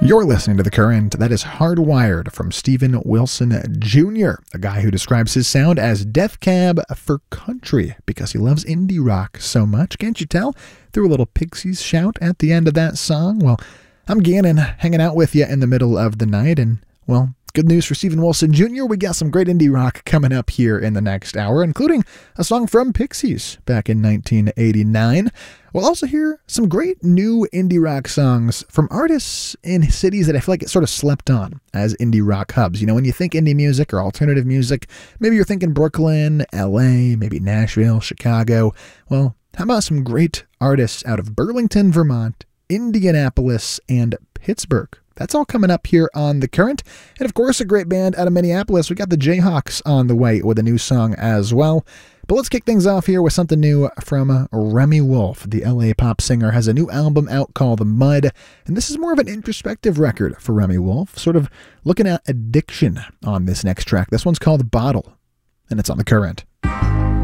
You're listening to The Current. That is Hardwired from Steven Wilson Jr., a guy who describes his sound as Death Cab for Country because he loves indie rock so much. Can't you tell? Threw a little Pixies shout at the end of that song. Well, I'm Gannon, hanging out with you in the middle of the night, and, well, good news for Steven Wilson Jr. We got some great indie rock coming up here in the next hour, including a song from Pixies back in 1989. We'll also hear some great new indie rock songs from artists in cities that I feel like get sort of slept on as indie rock hubs. You know, when you think indie music or alternative music, maybe you're thinking Brooklyn, LA, maybe Nashville, Chicago. Well, how about some great artists out of Burlington, Vermont, Indianapolis, and Pittsburgh? That's all coming up here on The Current. And of course, a great band out of Minneapolis. We got the Jayhawks on the way with a new song as well. But let's kick things off here with something new from Remi Wolf. The LA pop singer has a new album out called Mud. And this is more of an introspective record for Remi Wolf, sort of looking at addiction on this next track. This one's called Bottle, and it's on The Current.